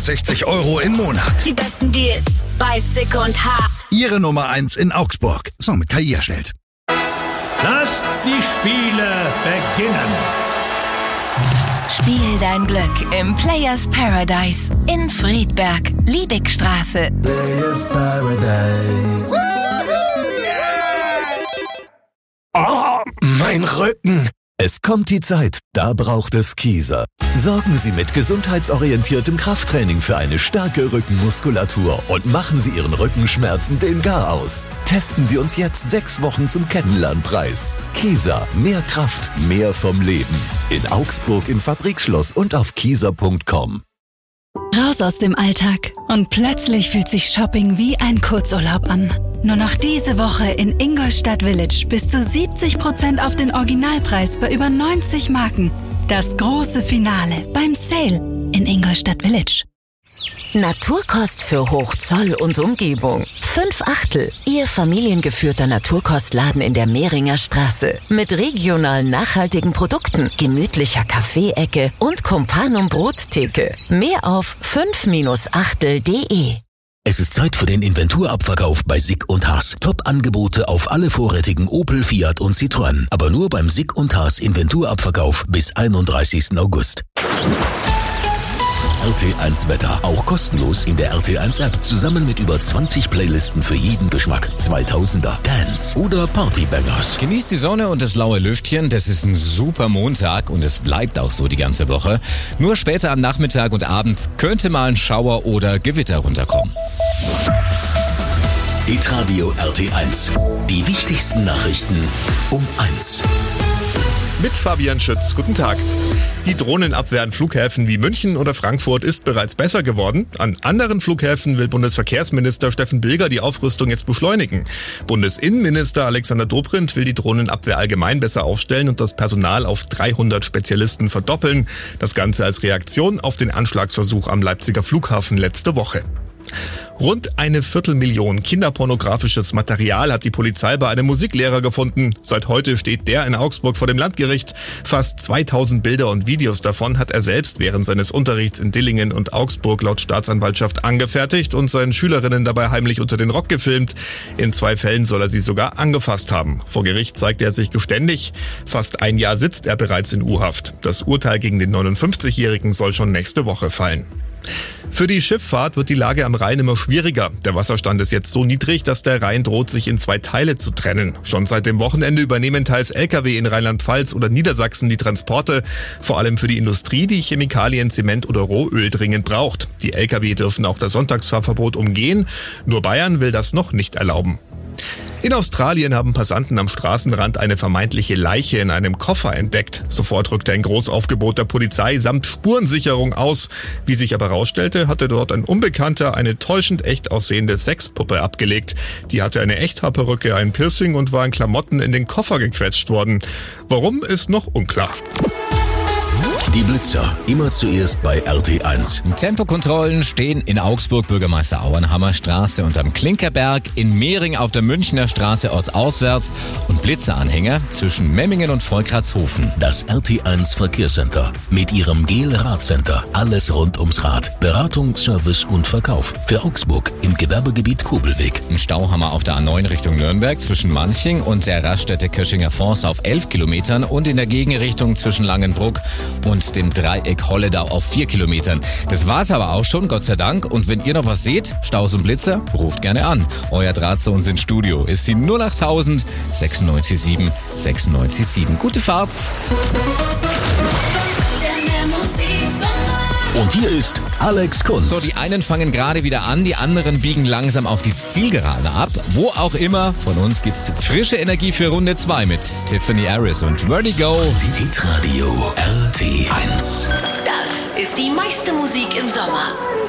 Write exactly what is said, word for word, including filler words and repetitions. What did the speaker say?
neunundsechzig Euro im Monat. Die besten Deals bei Sick und Haas. Ihre Nummer eins in Augsburg. So, mit K I erstellt. Lasst die Spiele beginnen. Spiel dein Glück im Players Paradise in Friedberg, Liebigstraße. Players Paradise. Oh, mein Rücken. Es kommt die Zeit, da braucht es Kieser. Sorgen Sie mit gesundheitsorientiertem Krafttraining für eine starke Rückenmuskulatur und machen Sie Ihren Rückenschmerzen den Gar aus. Testen Sie uns jetzt sechs Wochen zum Kennenlernpreis. Kieser, mehr Kraft, mehr vom Leben. In Augsburg im Fabrikschloss und auf kieser punkt com. Raus aus dem Alltag und plötzlich fühlt sich Shopping wie ein Kurzurlaub an. Nur noch diese Woche in Ingolstadt Village bis zu siebzig Prozent auf den Originalpreis bei über neunzig Marken. Das große Finale beim Sale in Ingolstadt Village. Naturkost für Hochzoll und Umgebung. Fünf Achtel, Ihr familiengeführter Naturkostladen in der Mehringer Straße. Mit regionalen nachhaltigen Produkten, gemütlicher Kaffeeecke und Companum Brottheke. Mehr auf fünf achtel punkt de. Es ist Zeit für den Inventurabverkauf bei Sick und Haas. Top-Angebote auf alle vorrätigen Opel, Fiat und Citroën. Aber nur beim Sick und Haas Inventurabverkauf bis einunddreißigsten August. R T eins Wetter. Auch kostenlos in der R T eins App. Zusammen mit über zwanzig Playlisten für jeden Geschmack. zweitausender, Dance oder Partybangers. Genießt die Sonne und das laue Lüftchen. Das ist ein super Montag und es bleibt auch so die ganze Woche. Nur später am Nachmittag und Abend könnte mal ein Schauer oder Gewitter runterkommen. Hitradio R T eins. Die wichtigsten Nachrichten um eins. Mit Fabian Schütz. Guten Tag. Die Drohnenabwehr an Flughäfen wie München oder Frankfurt ist bereits besser geworden. An anderen Flughäfen will Bundesverkehrsminister Steffen Bilger die Aufrüstung jetzt beschleunigen. Bundesinnenminister Alexander Dobrindt will die Drohnenabwehr allgemein besser aufstellen und das Personal auf dreihundert Spezialisten verdoppeln. Das Ganze als Reaktion auf den Anschlagsversuch am Leipziger Flughafen letzte Woche. Rund eine Viertelmillion kinderpornografisches Material hat die Polizei bei einem Musiklehrer gefunden. Seit heute steht der in Augsburg vor dem Landgericht. Fast zweitausend Bilder und Videos davon hat er selbst während seines Unterrichts in Dillingen und Augsburg laut Staatsanwaltschaft angefertigt und seinen Schülerinnen dabei heimlich unter den Rock gefilmt. In zwei Fällen soll er sie sogar angefasst haben. Vor Gericht zeigte er sich geständig. Fast ein Jahr sitzt er bereits in U-Haft. Das Urteil gegen den neunundfünfzigjährigen soll schon nächste Woche fallen. Für die Schifffahrt wird die Lage am Rhein immer schwieriger. Der Wasserstand ist jetzt so niedrig, dass der Rhein droht, sich in zwei Teile zu trennen. Schon seit dem Wochenende übernehmen teils L K W in Rheinland-Pfalz oder Niedersachsen die Transporte, vor allem für die Industrie, die Chemikalien, Zement oder Rohöl dringend braucht. Die L K W dürfen auch das Sonntagsfahrverbot umgehen. Nur Bayern will das noch nicht erlauben. In Australien haben Passanten am Straßenrand eine vermeintliche Leiche in einem Koffer entdeckt. Sofort rückte ein Großaufgebot der Polizei samt Spurensicherung aus. Wie sich aber herausstellte, hatte dort ein Unbekannter eine täuschend echt aussehende Sexpuppe abgelegt. Die hatte eine Echthaarperücke, ein Piercing und war in Klamotten in den Koffer gequetscht worden. Warum, ist noch unklar. Die Blitzer, immer zuerst bei R T eins. Tempokontrollen stehen in Augsburg, Bürgermeister Auenhammer Straße und am Klinkerberg, in Mehring auf der Münchner Straße ortsauswärts und Blitzeranhänger zwischen Memmingen und Volkratshofen. Das R T eins Verkehrscenter mit ihrem Gel-Radcenter. Alles rund ums Rad. Beratung, Service und Verkauf. Für Augsburg im Gewerbegebiet Kobelweg. Ein Stauhammer auf der A neun Richtung Nürnberg zwischen Manching und der Raststätte Köschinger Forst auf elf Kilometern und in der Gegenrichtung zwischen Langenbruck und dem Dreieck Holledau auf vier Kilometern. Das war's aber auch schon, Gott sei Dank. Und wenn ihr noch was seht, Staus und Blitzer, ruft gerne an. Euer Draht zu uns ins Studio ist die null achttausend sechsundneunzig sieben sechsundneunzig sieben. Gute Fahrt! Und hier ist Alex Kunz. So, die einen fangen gerade wieder an, die anderen biegen langsam auf die Zielgerade ab. Wo auch immer, von uns gibt's frische Energie für Runde zwei mit Tiffany Harris und Vertigo. Hitradio R T eins. Das ist die meiste Musik im Sommer.